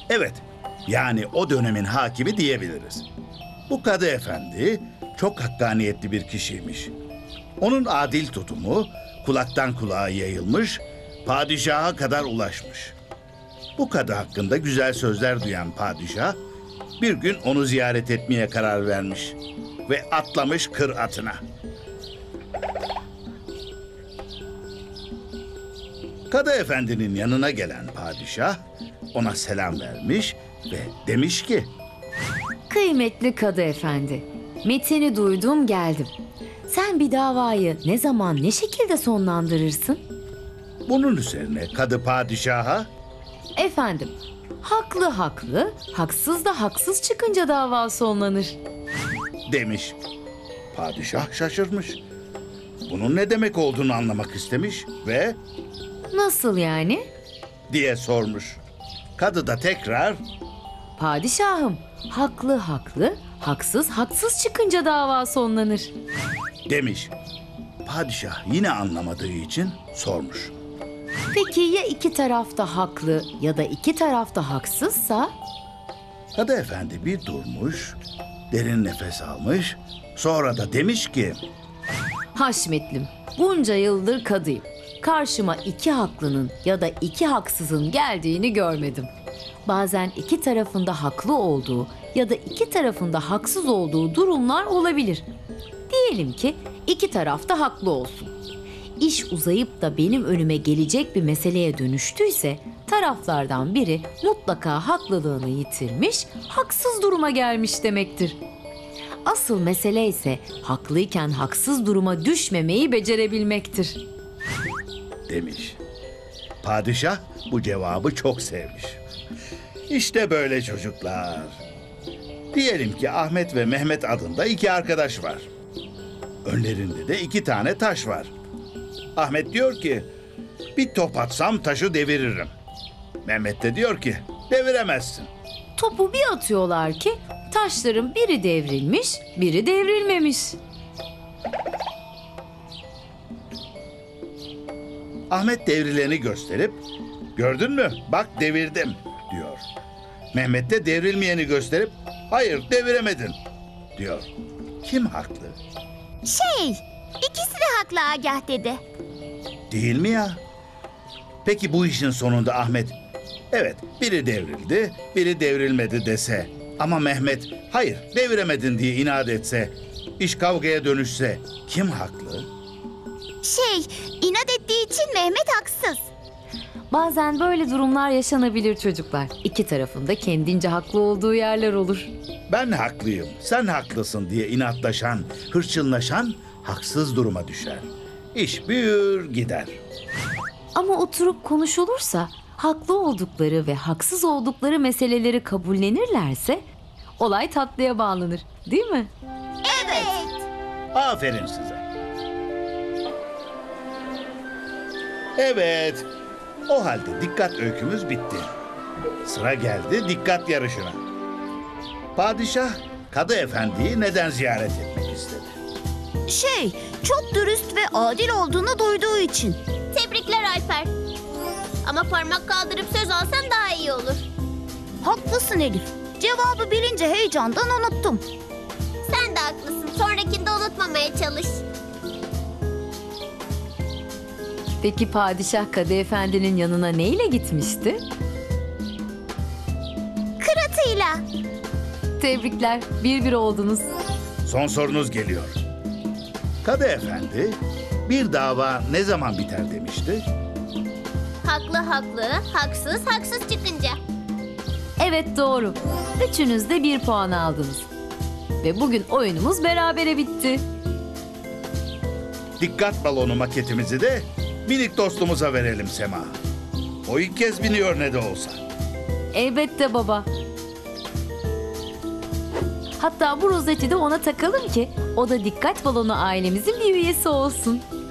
Evet, yani o dönemin hakimi diyebiliriz. Bu Kadı Efendi çok hakkaniyetli bir kişiymiş. Onun adil tutumu kulaktan kulağa yayılmış, padişaha kadar ulaşmış. Bu kadı hakkında güzel sözler duyan padişah, bir gün onu ziyaret etmeye karar vermiş ve atlamış kır atına. Kadı Efendi'nin yanına gelen padişah ona selam vermiş ve demiş ki, Kıymetli Kadı Efendi, metini duydum geldim. Sen bir davayı ne zaman ne şekilde sonlandırırsın? bunun üzerine kadı padişaha, Efendim, haklı haklı, haksız da haksız çıkınca dava sonlanır. demiş. Padişah şaşırmış. Bunun ne demek olduğunu anlamak istemiş ve Nasıl yani? diye sormuş. Kadı da tekrar Padişahım, haklı haklı, haksız haksız çıkınca dava sonlanır. demiş. Padişah yine anlamadığı için sormuş. Peki ya iki taraf da haklı ya da iki taraf da haksızsa? Kadı Efendi bir durmuş, derin nefes almış, sonra da demiş ki, Haşmetlim, bunca yıldır kadıyım. Karşıma iki haklının ya da iki haksızın geldiğini görmedim. Bazen iki tarafında haklı olduğu ya da iki tarafında haksız olduğu durumlar olabilir. Diyelim ki iki taraf da haklı olsun. İş uzayıp da benim önüme gelecek bir meseleye dönüştüyse taraflardan biri mutlaka haklılığını yitirmiş, haksız duruma gelmiş demektir. Asıl mesele ise haklıyken haksız duruma düşmemeyi becerebilmektir. demiş. Padişah bu cevabı çok sevmiş. İşte böyle çocuklar. Diyelim ki Ahmet ve Mehmet adında iki arkadaş var. Önlerinde de iki tane taş var. Ahmet diyor ki, bir top atsam taşı deviririm. Mehmet de diyor ki, deviremezsin. Topu bir atıyorlar ki taşların biri devrilmiş, biri devrilmemiş. Ahmet devrileni gösterip, gördün mü bak devirdim diyor. Mehmet de devrilmeyeni gösterip, hayır deviremedin diyor. Kim haklı? İkisi de haklı Agah dede. Değil mi ya? Peki bu işin sonunda Ahmet, evet biri devrildi, biri devrilmedi dese ama Mehmet, hayır deviremedin diye inat etse, iş kavgaya dönüşse kim haklı? İnat ettiği için Mehmet haksız. Bazen böyle durumlar yaşanabilir çocuklar. İki tarafında kendince haklı olduğu yerler olur. Ben haklıyım, sen haklısın diye inatlaşan, hırçınlaşan haksız duruma düşer. İş büyür gider. Ama oturup konuşulursa haklı oldukları ve haksız oldukları meseleleri kabullenirlerse olay tatlıya bağlanır, değil mi? Evet. Aferin size. Evet, o halde dikkat öykümüz bitti. Sıra geldi dikkat yarışına. Padişah, Kadı Efendi'yi neden ziyaret etmek istedi? Çok dürüst ve adil olduğunu duyduğu için. Tebrikler Alper. Ama parmak kaldırıp söz alsan daha iyi olur. Haklısın Elif. Cevabı bilince heyecandan unuttum. Sen de haklısın. Sonrakinde unutmamaya çalış. Peki padişah Kadı Efendi'nin yanına neyle gitmişti? Kıratıyla. Tebrikler, bir oldunuz. Son sorunuz geliyor. Kadı Efendi, bir dava ne zaman biter demişti? Haklı haklı, haksız haksız çıkınca. Evet doğru. Üçünüz de 1 puan aldınız. Ve bugün oyunumuz berabere bitti. Dikkat balonu maketimizi de minik dostumuza verelim Sema. O ilk kez biniyor ne de olsa. Elbette baba. Hatta bu rozeti de ona takalım ki o da dikkat balonu ailemizin bir üyesi olsun.